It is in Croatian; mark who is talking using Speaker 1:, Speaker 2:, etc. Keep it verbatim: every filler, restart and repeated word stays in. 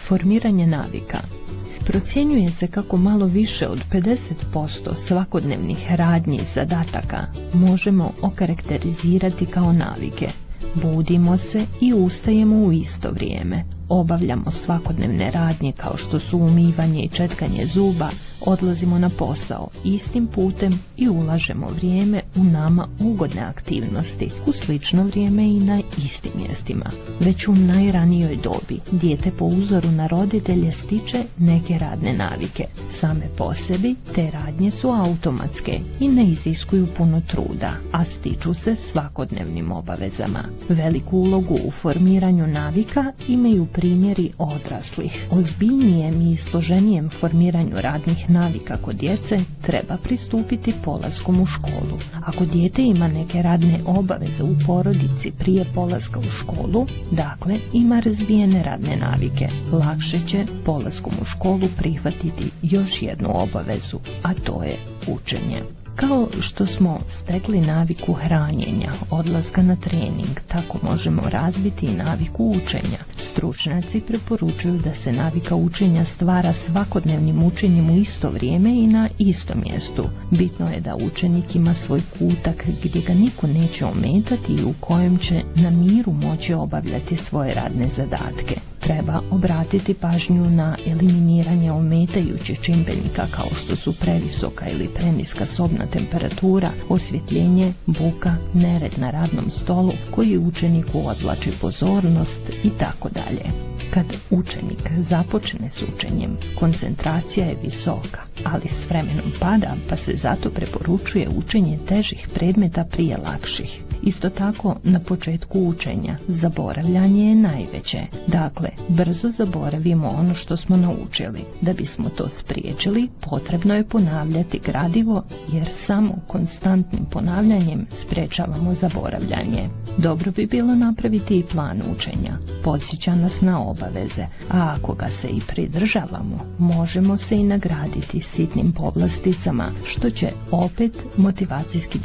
Speaker 1: Formiranje navika. Procjenjuje se kako malo više od pedeset posto svakodnevnih radnji i zadataka možemo okarakterizirati kao navike. Budimo se i ustajemo u isto vrijeme. Obavljamo svakodnevne radnje kao što su umivanje i četkanje zuba, odlazimo na posao istim putem i ulažemo vrijeme u nama ugodne aktivnosti u slično vrijeme i na istim mjestima. Već u najranijoj dobi dijete po uzoru na roditelje stiče neke radne navike. Same po sebi te radnje su automatske i ne iziskuju puno truda, a stiču se svakodnevnim obavezama. Veliku ulogu u formiranju navika imaju primjeri odraslih. Ozbiljnijem i složenijem formiranju radnih navika kod djece treba pristupiti polaskom u školu. Ako dijete ima neke radne obaveze u porodici prije polaska u školu, dakle ima razvijene radne navike, lakše će polaskom u školu prihvatiti još jednu obavezu, a to je učenje. Kao što smo stekli naviku hranjenja, odlaska na trening, tako možemo razviti i naviku učenja. Stručnjaci preporučuju da se navika učenja stvara svakodnevnim učenjem u isto vrijeme i na istom mjestu. Bitno je da učenik ima svoj kutak gdje ga niko neće ometati i u kojem će na miru moći obavljati svoje radne zadatke. Treba obratiti pažnju na eliminiranje ometajućih čimbenika kao što su previsoka ili preniska sobna temperatura, osvjetljenje, buka, nered na radnom stolu koji učeniku odvlači pozornost i tako dalje. Kad učenik započne s učenjem, koncentracija je visoka, ali s vremenom pada, pa se zato preporučuje učenje težih predmeta prije lakših. Isto tako, na početku učenja zaboravljanje je najveće. Dakle, brzo zaboravimo ono što smo naučili. Da bismo to spriječili, potrebno je ponavljati gradivo, jer samo konstantnim ponavljanjem sprečavamo zaboravljanje. Dobro bi bilo napraviti i plan učenja. Podsjeća nas na obaveze, a ako ga se i pridržavamo, možemo se i nagraditi sitnim povlasticama, što će opet motivacijski